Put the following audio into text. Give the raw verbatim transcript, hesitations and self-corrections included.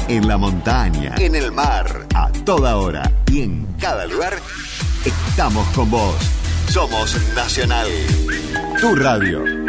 en la montaña, en el mar, a toda hora y en cada lugar, estamos con vos. Somos Nacional, tu radio.